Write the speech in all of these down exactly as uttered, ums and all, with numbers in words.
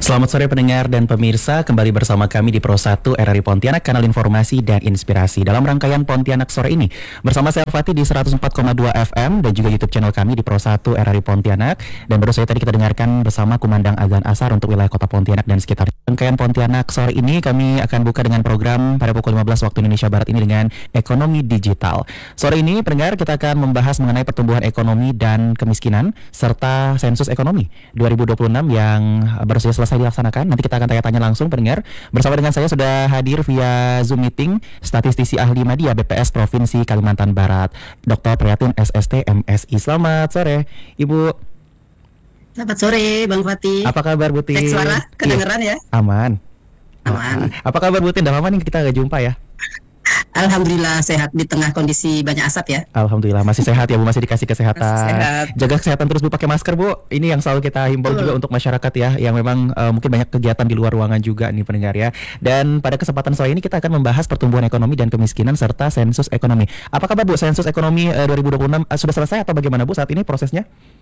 Selamat sore pendengar dan pemirsa, kembali bersama kami di Pro satu R R I Pontianak, kanal informasi dan inspirasi. Dalam rangkaian Pontianak sore ini, bersama saya Fatih di seratus empat koma dua F M dan juga YouTube channel kami di Pro satu R R I Pontianak. Dan baru saja tadi kita dengarkan bersama kumandang azan asar untuk wilayah kota Pontianak dan sekitar. Rangkaian Pontianak sore ini kami akan buka dengan program pada pukul lima belas waktu Indonesia Barat ini dengan ekonomi digital. Sore ini pendengar kita akan membahas mengenai pertumbuhan ekonomi dan kemiskinan serta sensus ekonomi dua ribu dua puluh enam yang baru saja selesai dilaksanakan. Nanti kita akan tanya-tanya langsung pendengar. Bersama dengan saya sudah hadir via Zoom meeting statistisi ahli media B P S Provinsi Kalimantan Barat, Doktor Prihatin S S T M Si. Selamat sore, Ibu. Selamat sore, Bang Fatih. Apa kabar, Bu Tin? Cek suara, kedengeran ya? Aman. Aman. Apa kabar, Bu Tin? Udah lama nih kita gak jumpa ya? Alhamdulillah sehat di tengah kondisi banyak asap ya. Alhamdulillah masih sehat ya Bu, masih dikasih kesehatan. Sehat. Jaga kesehatan terus Bu, pakai masker Bu. Ini yang selalu kita himbau Betul. juga untuk masyarakat ya, yang memang uh, mungkin banyak kegiatan di luar ruangan juga nih pendengar ya. Dan pada kesempatan sore ini kita akan membahas pertumbuhan ekonomi dan kemiskinan serta sensus ekonomi. Apa kabar Bu, sensus ekonomi uh, dua ribu dua puluh enam uh, sudah selesai atau bagaimana Bu saat ini prosesnya?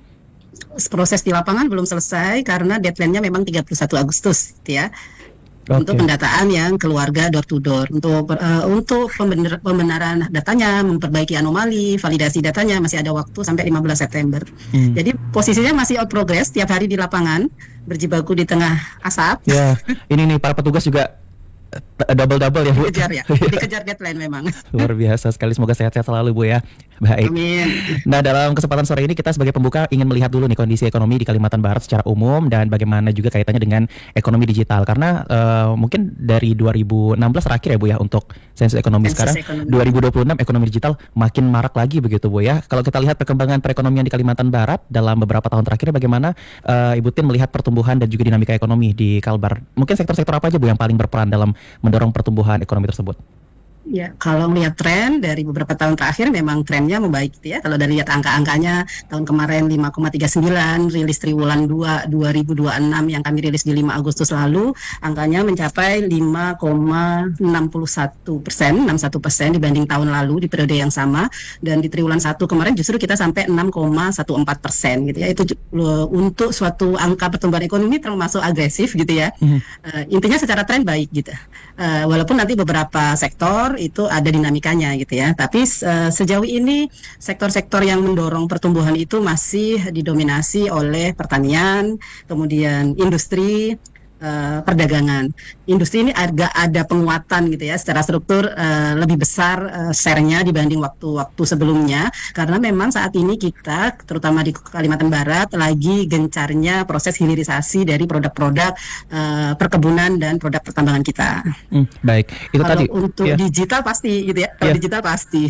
Proses di lapangan belum selesai karena deadline-nya memang tiga puluh satu Agustus gitu ya. Oke. Untuk pendataan yang keluarga door to door, untuk uh, untuk pembenar, pembenaran datanya, memperbaiki anomali, validasi datanya masih ada waktu sampai lima belas September. Hmm. Jadi posisinya masih on progress, tiap hari di lapangan berjibaku di tengah asap. Ya, ini nih para petugas juga double-double ya Bu. Dikejar ya, dikejar deadline memang. Luar biasa sekali, semoga sehat-sehat selalu Bu ya. Baik. Amin. Nah, dalam kesempatan sore ini kita sebagai pembuka ingin melihat dulu nih kondisi ekonomi di Kalimantan Barat secara umum dan bagaimana juga kaitannya dengan ekonomi digital. Karena uh, mungkin dari dua ribu enam belas terakhir ya Bu ya untuk sensus ekonomi. Sensus Sekarang ekonomi. dua ribu dua puluh enam ekonomi digital makin marak lagi begitu Bu ya. Kalau kita lihat perkembangan perekonomian di Kalimantan Barat dalam beberapa tahun terakhir, bagaimana uh, Ibu Tin melihat pertumbuhan dan juga dinamika ekonomi di Kalbar? Mungkin sektor-sektor apa aja Bu yang paling berperan dalam mendorong pertumbuhan ekonomi tersebut? Ya, kalau melihat tren dari beberapa tahun terakhir memang trennya membaik gitu ya. Kalau dari lihat angka-angkanya tahun kemarin lima koma tiga sembilan, rilis triwulan dua dua ribu dua puluh enam yang kami rilis di lima Agustus lalu, angkanya mencapai lima koma enam satu persen, enam puluh satu persen dibanding tahun lalu di periode yang sama, dan di triwulan satu kemarin justru kita sampai enam koma empat belas persen gitu ya. Itu ju- lo- untuk suatu angka pertumbuhan ekonomi termasuk agresif gitu ya. Mhm. Uh, intinya secara tren baik gitu. Uh, walaupun nanti beberapa sektor itu ada dinamikanya gitu ya. Tapi uh, sejauh ini sektor-sektor yang mendorong pertumbuhan itu masih didominasi oleh pertanian, kemudian industri, uh, perdagangan. Industri ini agak ada penguatan gitu ya, secara struktur uh, lebih besar uh, share-nya dibanding waktu-waktu sebelumnya, karena memang saat ini kita terutama di Kalimantan Barat lagi gencarnya proses hilirisasi dari produk-produk uh, perkebunan dan produk pertambangan kita. Hmm, baik, itu Kalau tadi. untuk Ya. digital pasti gitu ya. Kalau Ya. digital pasti.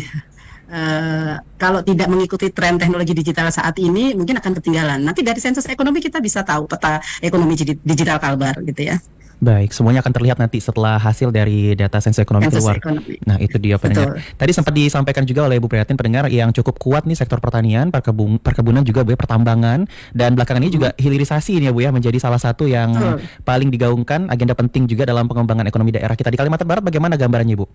Eh, kalau tidak mengikuti tren teknologi digital saat ini mungkin akan ketinggalan. Nanti dari sensus ekonomi kita bisa tahu peta ekonomi digi- digital Kalbar gitu ya. Baik, semuanya akan terlihat nanti setelah hasil dari data sensus ekonomi Sensus keluar. ekonomi. Nah, itu dia pendengar. Betul. Tadi sempat disampaikan juga oleh Ibu Prihatin pendengar yang cukup kuat nih sektor pertanian, perkebun, perkebunan juga Bu ya, pertambangan, dan belakangan ini juga hilirisasi ini ya Bu ya, menjadi salah satu yang Betul. paling digaungkan, agenda penting juga dalam pengembangan ekonomi daerah kita di Kalimantan Barat. Bagaimana gambarannya Bu?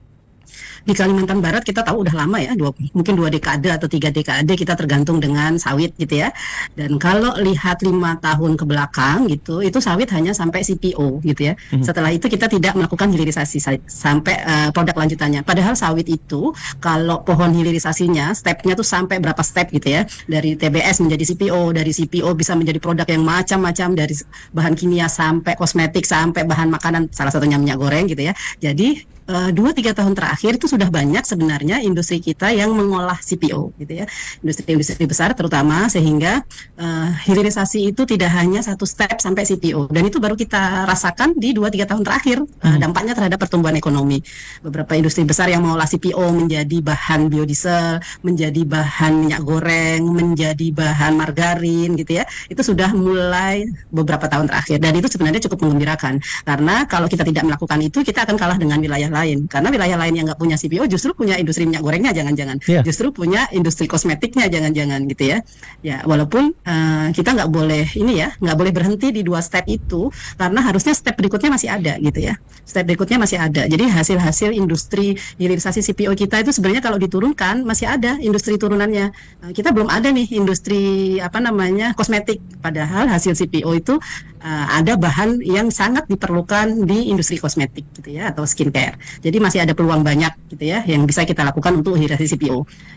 Di Kalimantan Barat kita tahu udah lama ya, dua, mungkin dua dekade atau tiga dekade kita tergantung dengan sawit gitu ya. Dan kalau lihat lima tahun ke belakang gitu, itu sawit hanya sampai C P O gitu ya. Mhm. Setelah itu kita tidak melakukan hilirisasi sa- sampai eh, produk lanjutannya. Padahal sawit itu kalau pohon hilirisasinya stepnya tuh sampai berapa step gitu ya. Dari T B S menjadi C P O, dari C P O bisa menjadi produk yang macam-macam, dari bahan kimia sampai kosmetik sampai bahan makanan, salah satunya minyak goreng gitu ya. Jadi Uh, dua tiga tahun terakhir itu sudah banyak sebenarnya industri kita yang mengolah C P O gitu ya, industri-industri besar terutama, sehingga uh, hilirisasi itu tidak hanya satu step sampai C P O, dan itu baru kita rasakan di dua tiga tahun terakhir uh, Hmm. dampaknya terhadap pertumbuhan ekonomi. Beberapa industri besar yang mengolah C P O menjadi bahan biodiesel, menjadi bahan minyak goreng, menjadi bahan margarin gitu ya, itu sudah mulai beberapa tahun terakhir, dan itu sebenarnya cukup menggembirakan karena kalau kita tidak melakukan itu kita akan kalah dengan wilayah lain lain. Karena wilayah lain yang nggak punya C P O justru punya industri minyak gorengnya, jangan-jangan. Iya. Justru punya industri kosmetiknya, jangan-jangan gitu ya. Ya, walaupun uh, kita nggak boleh ini ya, nggak boleh berhenti di dua step itu, karena harusnya step berikutnya masih ada gitu ya. Step berikutnya masih ada. Jadi hasil-hasil industri hilirisasi C P O kita itu sebenarnya kalau diturunkan masih ada industri turunannya. Uh, kita belum ada nih industri apa namanya kosmetik. Padahal hasil C P O itu uh, ada bahan yang sangat diperlukan di industri kosmetik gitu ya atau skincare. Jadi masih ada peluang banyak gitu ya yang bisa kita lakukan untuk hilirisasi C P O.